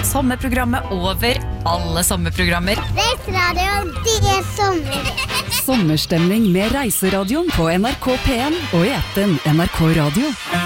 Sommerprogrammet over alle sommerprogrammer. Reiseradioen, det sommer. Sommerstemning med Reiseradioen på NRK P1 og i appen NRK Radio.